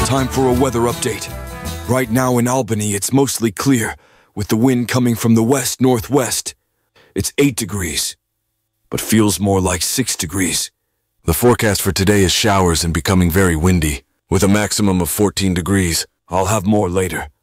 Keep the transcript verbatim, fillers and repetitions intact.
Time for a weather update. Right now in Albany, it's mostly clear, with the wind coming from the west-northwest. It's eight degrees, but feels more like six degrees. The forecast for today is showers and becoming very windy, with a maximum of fourteen degrees. I'll have more later.